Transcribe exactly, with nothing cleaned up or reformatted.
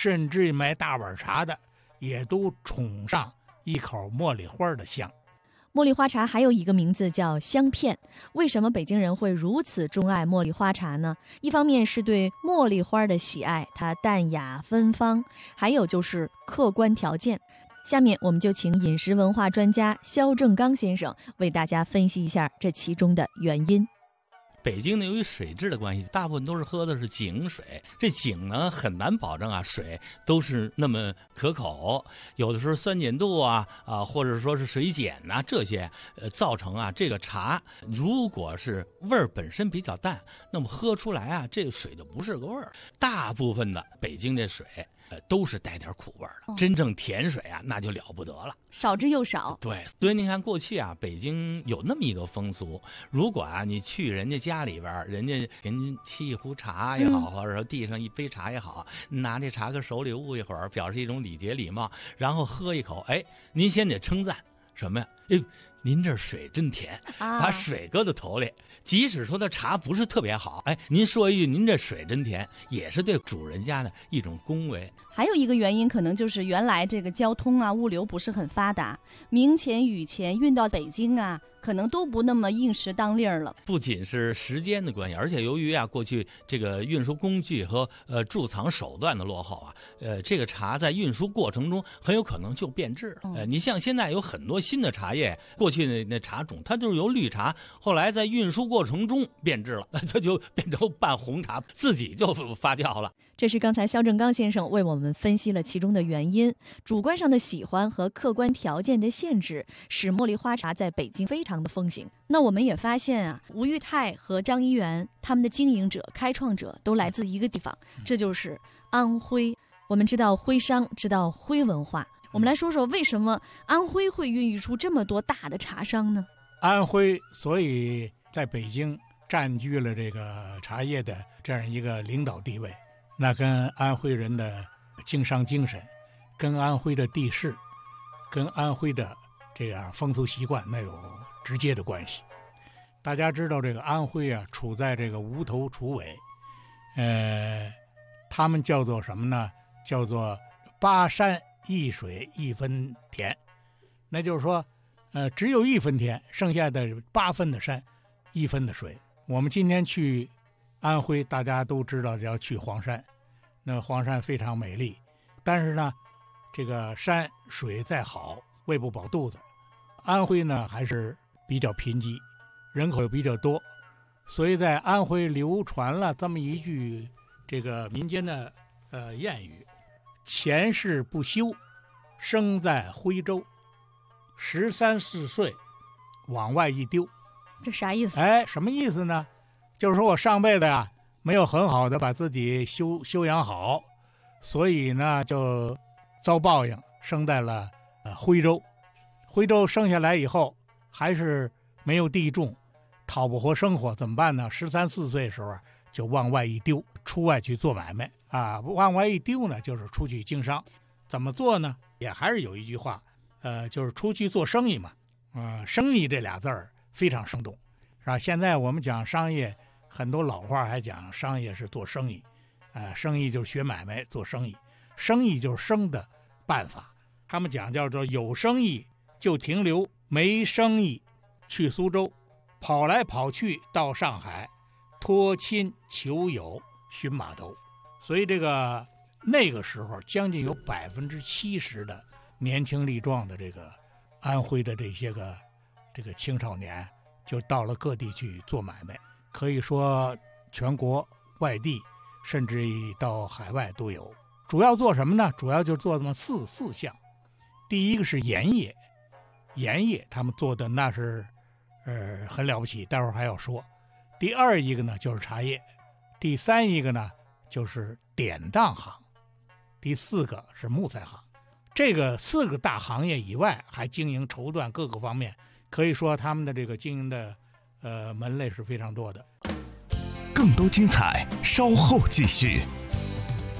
甚至买大碗茶的也都冲上一口茉莉花的香。 茉莉花茶还有一个名字叫香片，为什么北京人会如此钟爱茉莉花茶呢？一方面是对茉莉花的喜爱，它淡雅芬芳，还有就是客观条件。下面我们就请饮食文化专家肖正刚先生为大家分析一下这其中的原因。 北京呢，由于水质的关系，大部分都是喝的是井水。这井呢，很难保证啊，水都是那么可口。有的时候酸碱度啊啊，或者说是水碱呐、啊，这些呃，造成啊，这个茶如果是味儿本身比较淡，那么喝出来啊，这个水就不是个味儿。大部分的北京这水，呃，都是带点苦味儿的。真正甜水啊，那就了不得了， 少之又少。 对，所以您看过去啊，北京有那么一个风俗，如果啊，你去人家家。家里边人家给您沏一壶茶也好、嗯、或者说递上一杯茶也好，拿这茶搁手里捂一会儿，表示一种礼节礼貌，然后喝一口，哎，您先得称赞什么呀？哎，您这水真甜，把水搁到头里、啊、即使说的茶不是特别好，哎，您说一句您这水真甜，也是对主人家的一种恭维。 还有一个原因可能就是原来这个交通啊物流不是很发达，明钱雨钱运到北京啊可能都不那么应时当令了。 不仅是时间的关系，而且由于啊过去这个运输工具和呃贮藏手段的落后啊，呃这个茶在运输过程中很有可能就变质了。呃，你像现在有很多新的茶叶，过去那那茶种它就是由绿茶，后来在运输过程中变质了，它就变成半红茶，自己就发酵了。 这是刚才肖正刚先生为我们分析了其中的原因，主观上的喜欢和客观条件的限制，使茉莉花茶在北京非常的风行。那我们也发现啊，吴裕泰和张一元他们的经营者、开创者都来自一个地方，这就是安徽。我们知道徽商，知道徽文化，我们来说说为什么安徽会孕育出这么多大的茶商呢？ 安徽所以在北京占据了这个茶叶的这样一个领导地位，那跟安徽人的经商精神，跟安徽的地势，跟安徽的这样风俗习惯那有直接的关系。大家知道这个安徽啊，处在这个无头楚尾，呃，他们叫做什么呢？叫做八山一水一分田，那就是说，呃，只有一分田，剩下的八分的山，一分的水。我们今天去安徽，大家都知道要去黄山，那黄山非常美丽，但是呢，这个山水再好，喂不饱肚子。安徽呢还是比较贫瘠，人口比较多，所以在安徽流传了这么一句这个民间的呃谚语：前世不修，生在徽州，十三四岁往外一丢。 这啥意思？ 哎，什么意思呢？就是说我上辈子呀、啊、没有很好的把自己修修养好，所以呢就遭报应，生在了呃徽州。徽州生下来以后还是没有地种，讨不活生活，怎么办呢？十三四岁的时候就往外一丢，出外去做买卖啊。往外一丢呢，就是出去经商。怎么做呢？也还是有一句话，呃，就是出去做生意嘛。呃，生意这俩字儿非常生动，是吧？现在我们讲商业，很多老话还讲商业是做生意，呃，生意就是学买卖做生意，生意就是生的办法。他们讲叫做有生意就停留，没生意去苏州，跑来跑去到上海，托亲求友寻码头。所以这个那个时候将近有百分之七十的年轻力壮的这个安徽的这些个这个青少年就到了各地去做买卖，可以说全国外地甚至到海外都有。主要做什么呢？主要就做这么四四项。第一个是盐业，盐业他们做的那是呃很了不起，待会儿还要说。第二一个呢就是茶叶，第三一个呢就是典当行，第四个是木材行。这个四个大行业以外，还经营绸缎各个方面，可以说他们的这个经营的呃门类是非常多的。 更多精彩稍后继续。